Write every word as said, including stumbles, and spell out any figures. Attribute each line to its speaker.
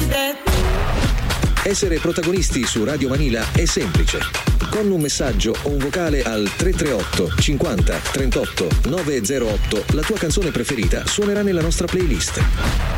Speaker 1: Essere protagonisti su Radio Manila è semplice. Con un messaggio o un vocale al tre tre otto cinquanta trentotto nove zero otto la tua canzone preferita suonerà nella nostra playlist.